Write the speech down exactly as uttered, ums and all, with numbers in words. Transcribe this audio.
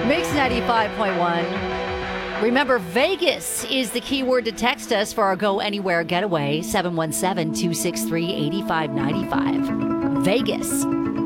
Mix ninety-five point one. Remember, Vegas is the keyword to text us for our Go Anywhere getaway. seven one seven, two six three, eight five nine five. Vegas.